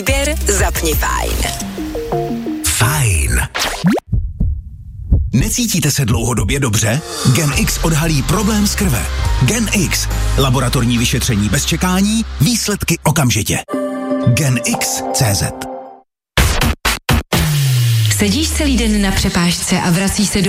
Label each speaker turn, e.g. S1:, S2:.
S1: Běr, zapni Fajn.
S2: Fajn. Necítíte se dlouhodobě dobře? GenX odhalí problém z krve. GenX. Laboratorní vyšetření bez čekání, výsledky okamžitě. GenX.cz.
S3: Sedíš celý den na přepážce a vracíš se do